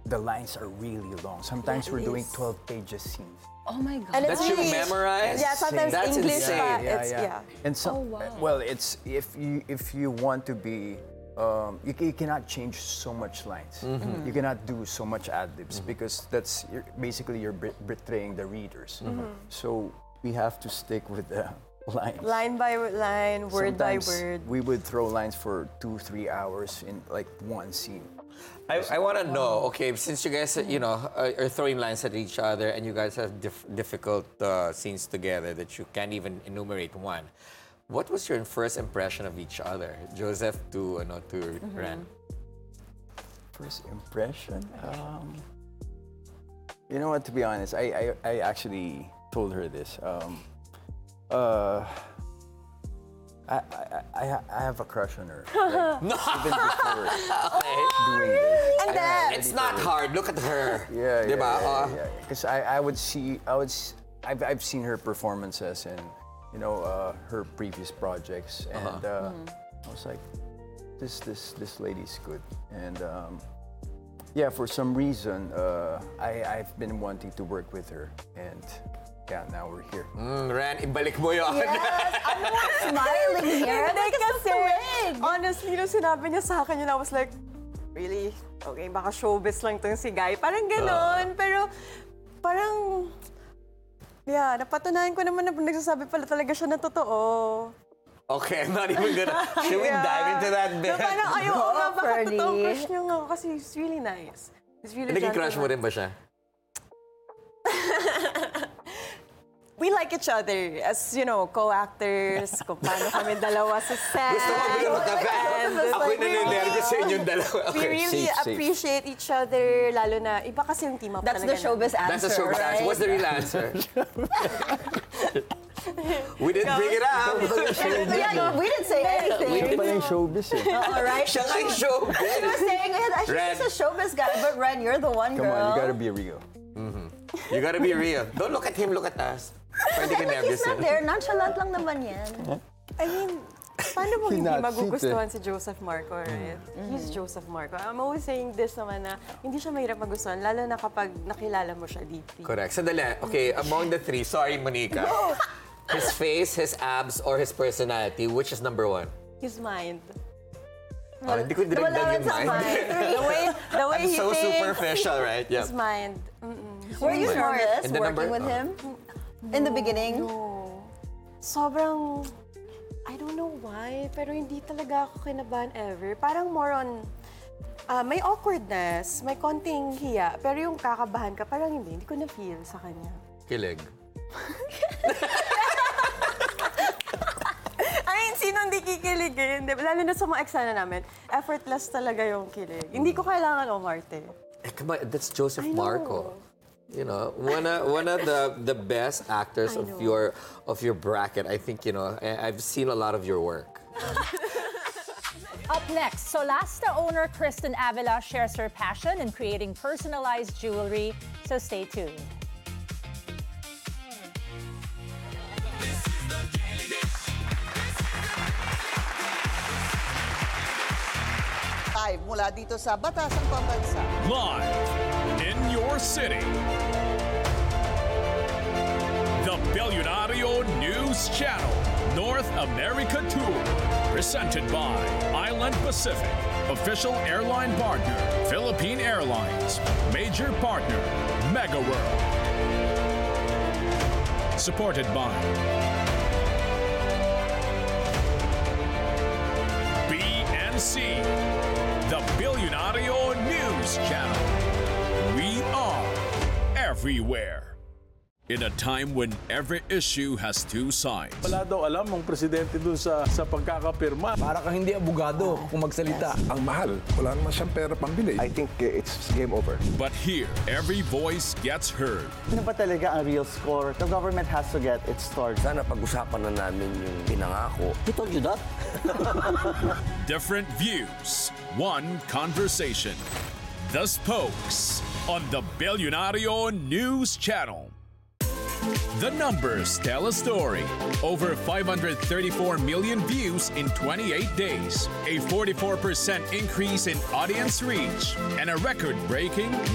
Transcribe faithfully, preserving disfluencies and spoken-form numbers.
the lines are really long. Sometimes Yeah, we're it doing is. twelve pages scenes. Oh my God. And it's That you really- memorize? Yeah, sometimes That's English insane. pa. Yeah, It's, yeah. yeah. And some, Oh, wow. well, it's if you if you want to be, um, you, you cannot change so much lines. You cannot do so much ad libs because that's you're, basically you're bet- betraying the readers. So we have to stick with the lines. Line by line, word by Sometimes word. we would throw lines for two, three hours in like one scene. I, I want to know, okay, since you guys, you know, are, are throwing lines at each other and you guys have dif- difficult uh, scenes together that you can't even enumerate one, what was your first impression of each other, Joseph to, ano, to Ran? First impression? Um, you know what, to be honest, I, I, I actually told her this. Um, uh, I, I, I, I have a crush on her. Like, even before doing this. And I then- already It's not told her. hard. Look at her. Yeah, yeah, Diba? yeah, Uh, yeah. Because I, I would see, I would, s- I've, I've seen her performances and, you know, uh, her previous projects, and uh, I was like, this, this, this lady's good, and um, yeah, for some reason, uh, I, I've been wanting to work with her, and yeah, now we're here. Mm, Ran, ibalik mo yun. Yes, I'm not smiling here. Hindi Like, kasi, wig. honestly, nung sinabi niya sa akin yun, I was like, really? Okay, baka showbiz lang tong si Guy. Parang ganon, pero parang, yeah, napatunayan ko naman na nagsasabi pala talaga siya ng totoo. Okay, I'm not even gonna... Should we dive into that bit? So, parang, ay, oo nga, baka Ferdy. totoong crush niya nga ako kasi he's really nice. He's really Naging crush mo gentleman. rin ba siya? We like each other as, you know, co-actors, kung paano kami dalawa sa set. Gusto mo bigyan magka-fan? And it's Ako'y like, we naninervous sa inyong dalawa. We Okay. really safe, safe. appreciate each other, lalo na, iba kasi yung team up That's talaga the showbiz namin. answer, That's the showbiz right? answer. What's the real answer? We didn't bring it up. Yeah, no, we didn't say anything. Ito pala yung showbiz eh. All right. Siya nga yung I showbiz. was saying it. I should Ren. be a showbiz guy, but Ren, you're the one Come girl. on, you gotta be real. You gotta be real. Don't look at him, look at us. Pwede ka He's nervous not yun. there. Nonchalant lang naman yan. I mean, paano mo He's hindi not magugustuhan si Joseph Marco, right? He's Joseph Marco. I'm always saying this naman na hindi siya mahirap magustuhan, lalo na kapag nakilala mo siya deeply. Correct. Sandali. Okay, among the three, sorry, Monica. His face, his abs, or his personality, which is number one? His mind. Oh, hindi ko dinagdag Wala yung sa mind. mind. The way, the way I'm he so thinks. superficial, right? Yeah. His mind. Mm-mm. Were you Smart. nervous And the working number- with him? In the beginning? No. Sobrang, I don't know why, pero hindi talaga ako kinabahan ever. Parang more on, ah, may awkwardness, may konting hiya, pero yung kakabahan ka, parang hindi, hindi ko na-feel sa kanya. Kilig. I mean, sino hindi kikiligin? Di ba? Lalo na sa mga eksena namin, effortless talaga yung kilig. Hindi ko kailangan umarte. Eh, come on, that's Joseph I know. Marco. You know, one of one of the the best actors I of know. your of your bracket. I think you know. I, I've seen a lot of your work. Up next, Solasta owner Kristen Avila shares her passion in creating personalized jewelry, so stay tuned. Live mula dito sa Batasang Pambansa. Live in your city. The Billionario News Channel North America Tour. Presented by Island Pacific. Official airline partner, Philippine Airlines. Major partner, Mega World. Supported by B N C. The Billionario News Channel. We are everywhere. In a time when every issue has two sides. Wala daw alam ang presidente dun sa, sa pagkakapirma. Para kang hindi abogado kung magsalita. Ang mahal. Wala naman siyang pera pambili. I think uh, it's game over. But here, every voice gets heard. Ano ba talaga ang real score? The government has to get its start. Sana pag-usapan na namin yung pinangako. He told you that? Different views, one conversation. The Spokes on the Billionario News Channel. The numbers tell a story. Over five hundred thirty-four million views in twenty-eight days, a forty-four percent increase in audience reach, and a record-breaking